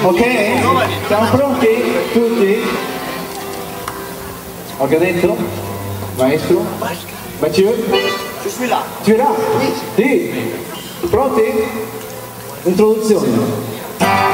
Ok? Siamo pronti? Tutti? Organisatore? Maestro? Mathieu? Je suis là. Tu es là? Sì. Pronti? Introduzione.